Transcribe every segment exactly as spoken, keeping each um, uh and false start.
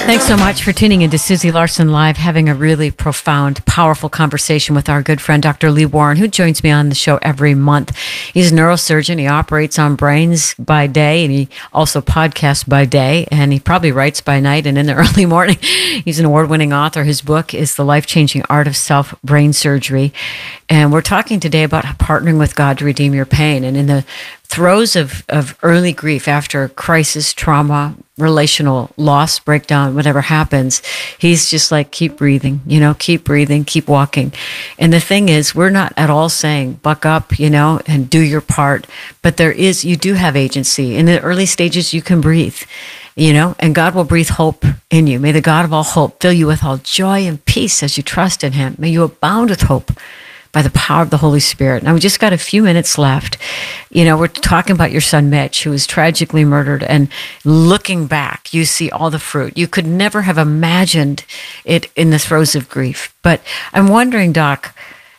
Thanks so much for tuning into Susie Larson Live, having a really profound, powerful conversation with our good friend, Doctor Lee Warren, who joins me on the show every month. He's a neurosurgeon. He operates on brains by day, and he also podcasts by day, and he probably writes by night and in the early morning. He's an award-winning author. His book is The Life-Changing Art of Self-Brain Surgery. And we're talking today about partnering with God to redeem your pain. And in the throes of, of early grief, after crisis, trauma, relational loss, breakdown, whatever happens, he's just like, keep breathing, you know, keep breathing, keep walking. And the thing is, we're not at all saying, buck up, you know, and do your part. But there is, you do have agency. In the early stages, you can breathe, you know, and God will breathe hope in you. May the God of all hope fill you with all joy and peace as you trust in him. May you abound with hope by the power of the Holy Spirit. Now, we just got a few minutes left. You know, we're talking about your son, Mitch, who was tragically murdered. And looking back, you see all the fruit. You could never have imagined it in the throes of grief. But I'm wondering, Doc,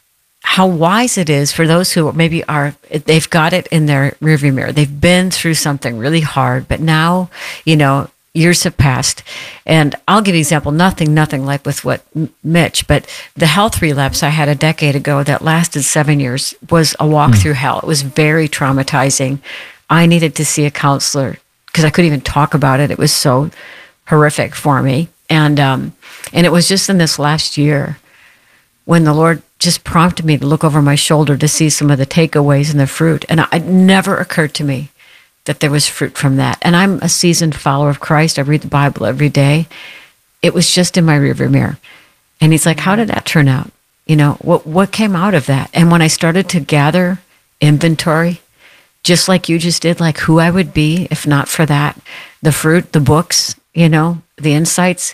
how wise it is for those who maybe are, they've got it in their rearview mirror. They've been through something really hard, but now, you know, years have passed. And I'll give you an example, nothing, nothing like with what Mitch, but the health relapse I had a decade ago that lasted seven years was a walk mm. through hell. It was very traumatizing. I needed to see a counselor because I couldn't even talk about it. It was so horrific for me. And, um, and it was just in this last year when the Lord just prompted me to look over my shoulder to see some of the takeaways and the fruit. And it never occurred to me that there was fruit from that. And I'm a seasoned follower of Christ. I read the Bible every day. It was just in my rearview mirror. And he's like, how did that turn out? You know, what what came out of that? And when I started to gather inventory, just like you just did, like who I would be if not for that, the fruit, the books, you know, the insights,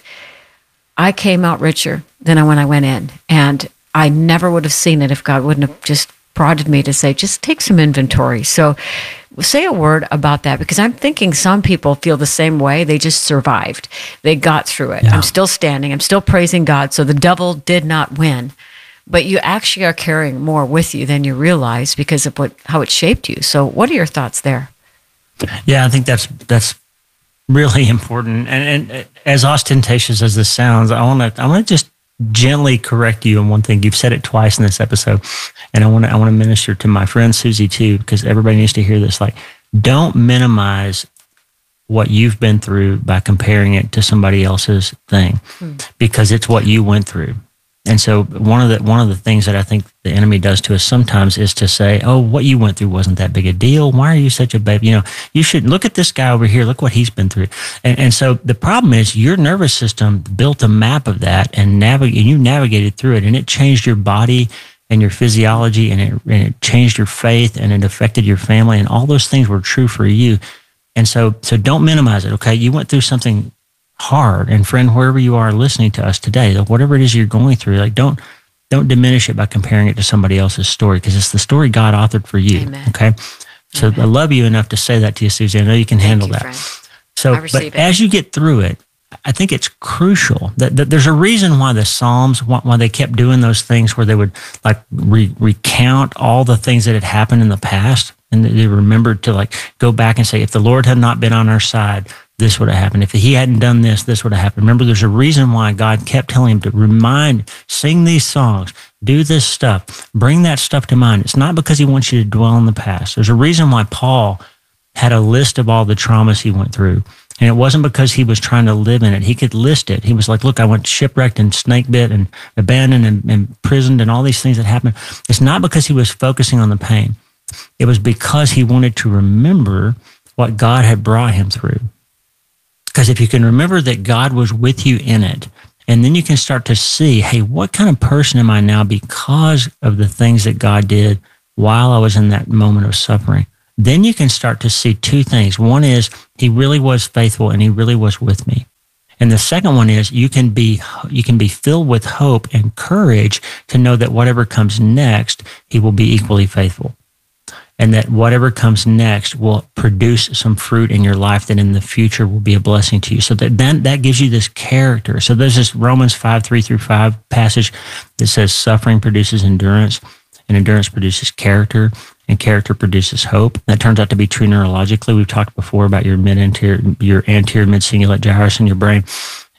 I came out richer than when I went in. And I never would have seen it if God wouldn't have just prodded me to say, just take some inventory. So say a word about that, because I'm thinking some people feel the same way. They just survived. They got through it. Yeah. I'm still standing. I'm still praising God. So the devil did not win. But you actually are carrying more with you than you realize because of what how it shaped you. So what are your thoughts there? Yeah, I think that's that's really important. And, and as ostentatious as this sounds, I want to I want to just gently correct you on one thing. You've said it twice in this episode, and I want to I want to minister to my friend Susie too, because everybody needs to hear this. Like, don't minimize what you've been through by comparing it to somebody else's thing, hmm. because it's what you went through. And so one of the one of the things that I think the enemy does to us sometimes is to say, "Oh, what you went through wasn't that big a deal. Why are you such a baby? You know, you should look at this guy over here. Look what he's been through." And, and so the problem is your nervous system built a map of that and navig- and you navigated through it, and it changed your body and your physiology, and it, and it changed your faith, and it affected your family, and all those things were true for you. And so, so don't minimize it. Okay, you went through something hard, and friend, wherever you are listening to us today, whatever it is you're going through, like don't don't diminish it by comparing it to somebody else's story, because it's the story God authored for you. Amen. Okay, so Amen. I love you enough to say that to you, Susie. I know you can Thank handle you, that. Friend. So, but it. as you get through it, I think it's crucial that, that there's a reason why the Psalms, why, why they kept doing those things where they would like re, recount all the things that had happened in the past, and they remembered to like go back and say, if the Lord had not been on our side, this would have happened. If he hadn't done this, this would have happened. Remember, there's a reason why God kept telling him to remind, sing these songs, do this stuff, bring that stuff to mind. It's not because he wants you to dwell in the past. There's a reason why Paul had a list of all the traumas he went through. And it wasn't because he was trying to live in it. He could list it. He was like, look, I went shipwrecked and snake bit and abandoned and, and imprisoned and all these things that happened. It's not because he was focusing on the pain. It was because he wanted to remember what God had brought him through. Because if you can remember that God was with you in it, and then you can start to see, hey, what kind of person am I now because of the things that God did while I was in that moment of suffering? Then you can start to see two things. One is he really was faithful and he really was with me. And the second one is you can be you can be filled with hope and courage to know that whatever comes next, he will be equally faithful. And that whatever comes next will produce some fruit in your life that in the future will be a blessing to you. So that then that gives you this character. So there's this Romans five, three through five passage that says suffering produces endurance, and endurance produces character, and character produces hope. That turns out to be true neurologically. We've talked before about your mid-anterior, your anterior mid-cingulate gyrus in your brain.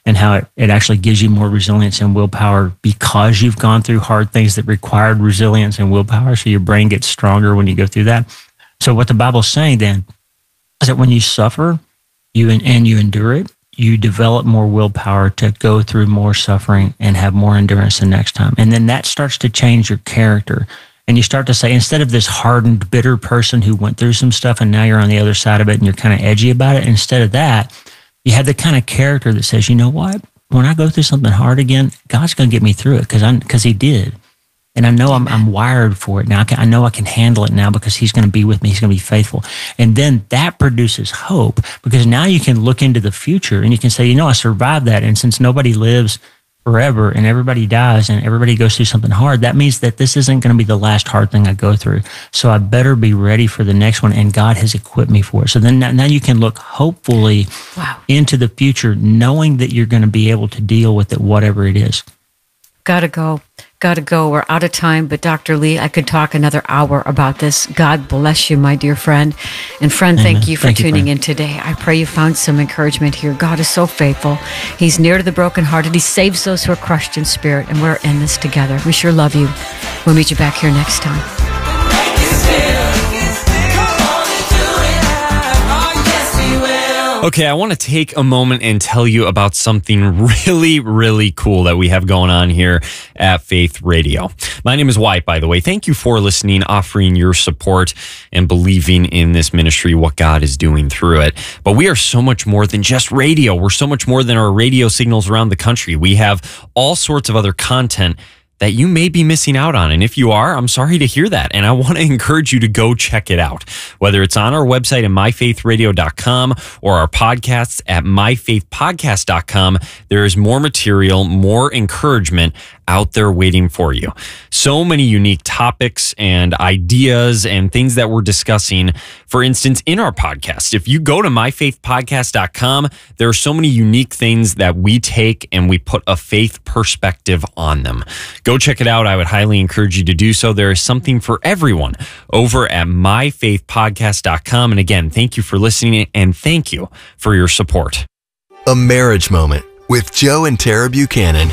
and how it, it actually gives you more resilience and willpower because you've gone through hard things that required resilience and willpower. So your brain gets stronger when you go through that. So what the Bible's saying then is that when you suffer you and you endure it, you develop more willpower to go through more suffering and have more endurance the next time. And then that starts to change your character. And you start to say, instead of this hardened, bitter person who went through some stuff and now you're on the other side of it and you're kind of edgy about it, instead of that, you have the kind of character that says, you know what? When I go through something hard again, God's going to get me through it because I'm because He did. And I know I'm, I'm wired for it now. I, can, I know I can handle it now because He's going to be with me. He's going to be faithful. And then that produces hope because now you can look into the future and you can say, you know, I survived that. And since nobody lives forever and everybody dies and everybody goes through something hard, that means that this isn't going to be the last hard thing I go through. So I better be ready for the next one, and God has equipped me for it. So then now you can look hopefully wow. into the future, knowing that you're going to be able to deal with it, whatever it is. Gotta go. Gotta go. We're out of time, but Doctor Lee, I could talk another hour about this. God bless you, my dear friend. And friend, Amen. thank you for thank tuning you, in today. I pray you found some encouragement here. God is so faithful. He's near to the brokenhearted. He saves those who are crushed in spirit, and we're in this together. We sure love you. We'll meet you back here next time. Okay, I want to take a moment and tell you about something really, really cool that we have going on here at Faith Radio. My name is Wyatt, by the way. Thank you for listening, offering your support, and believing in this ministry, what God is doing through it. But we are so much more than just radio. We're so much more than our radio signals around the country. We have all sorts of other content that you may be missing out on. And if you are, I'm sorry to hear that. And I want to encourage you to go check it out. Whether it's on our website at my faith radio dot com or our podcasts at my faith podcast dot com, there is more material, more encouragement out there waiting for you. So many unique topics and ideas and things that we're discussing. For instance, in our podcast, if you go to my faith podcast dot com, there are so many unique things that we take and we put a faith perspective on them. Go check it out. I would highly encourage you to do so. There is something for everyone over at my faith podcast dot com. And again, thank you for listening and thank you for your support. A Marriage Moment with Joe and Tara Buchanan.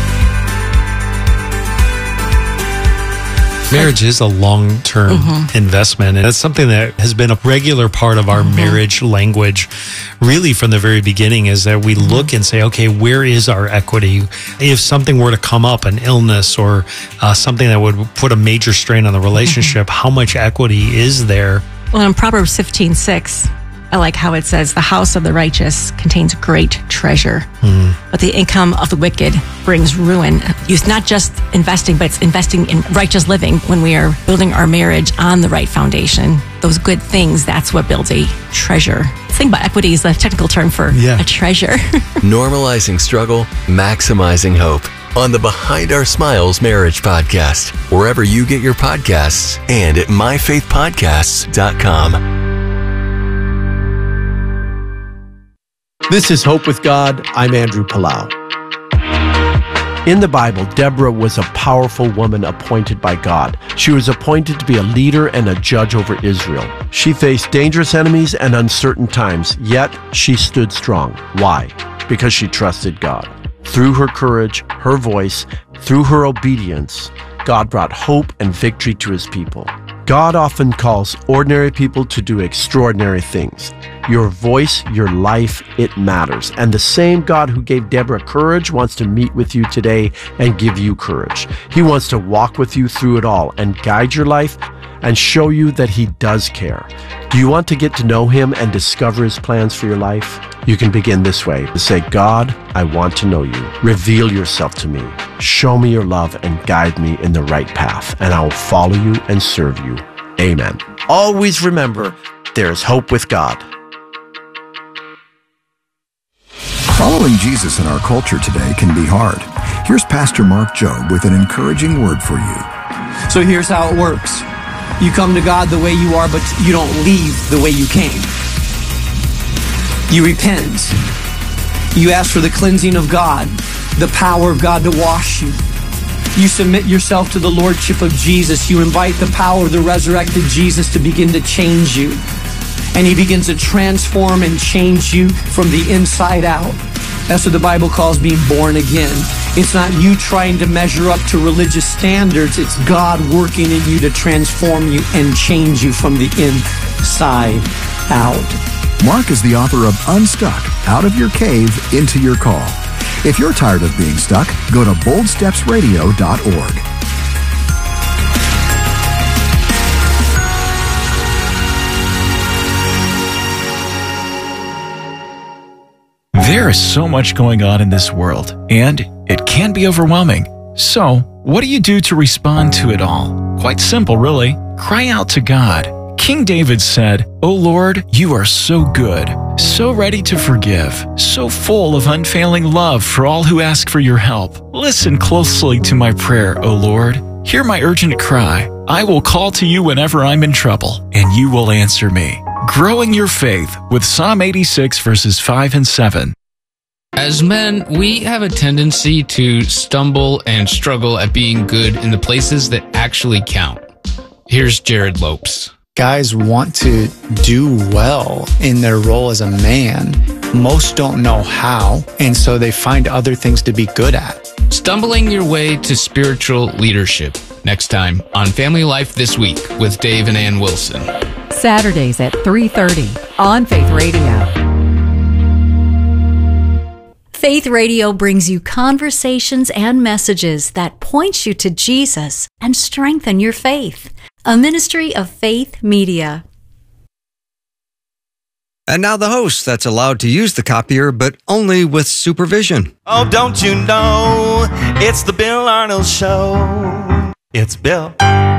Marriage is a long-term mm-hmm. investment, and it's something that has been a regular part of our mm-hmm. marriage language really from the very beginning, is that we mm-hmm. look and say, okay, where is our equity? If something were to come up, an illness or uh, something that would put a major strain on the relationship, mm-hmm. how much equity is there? Well, in Proverbs fifteen six, I like how it says, the house of the righteous contains great treasure, mm. but the income of the wicked brings ruin. It's not just investing, but it's investing in righteous living. When we are building our marriage on the right foundation, those good things, that's what builds a treasure. The thing about equity is the technical term for yeah. a treasure. Normalizing struggle, maximizing hope. On the Behind Our Smiles Marriage Podcast, wherever you get your podcasts, and at my faith podcasts dot com. This is Hope with God. I'm Andrew Palau. In the Bible, Deborah was a powerful woman appointed by God. She was appointed to be a leader and a judge over Israel. She faced dangerous enemies and uncertain times, yet she stood strong. Why? Because she trusted God. Through her courage, her voice, through her obedience, God brought hope and victory to His people. God often calls ordinary people to do extraordinary things. Your voice, your life, it matters. And the same God who gave Deborah courage wants to meet with you today and give you courage. He wants to walk with you through it all and guide your life and show you that He does care. Do you want to get to know Him and discover His plans for your life? You can begin this way. To say, God, I want to know you. Reveal yourself to me. Show me your love and guide me in the right path, and I will follow you and serve you. Amen. Always remember, there is hope with God. Following Jesus in our culture today can be hard. Here's Pastor Mark Jobe with an encouraging word for you. So here's how it works. You come to God the way you are, but you don't leave the way you came. You repent. You ask for the cleansing of God, the power of God to wash you. You submit yourself to the Lordship of Jesus. You invite the power of the resurrected Jesus to begin to change you. And He begins to transform and change you from the inside out. That's what the Bible calls being born again. It's not you trying to measure up to religious standards. It's God working in you to transform you and change you from the inside out. Mark is the author of Unstuck, Out of Your Cave, Into Your Call. If you're tired of being stuck, go to bold steps radio dot org. There is so much going on in this world, and it can be overwhelming. So, what do you do to respond to it all? Quite simple, really. Cry out to God. King David said, "O Lord, you are so good, so ready to forgive, so full of unfailing love for all who ask for your help. Listen closely to my prayer, O Lord. Hear my urgent cry. I will call to you whenever I'm in trouble, and you will answer me." Growing your faith with Psalm eighty-six, verses five and seven. As men, we have a tendency to stumble and struggle at being good in the places that actually count. Here's Jared Lopes. Guys want to do well in their role as a man. Most don't know how, and so they find other things to be good at. Stumbling your way to spiritual leadership. Next time on Family Life This Week with Dave and Ann Wilson. Saturdays at three thirty on Faith Radio. Faith Radio brings you conversations and messages that point you to Jesus and strengthen your faith. A ministry of Faith Media. And now the host that's allowed to use the copier, but only with supervision. Oh, don't you know, it's the Bill Arnold Show. It's Bill.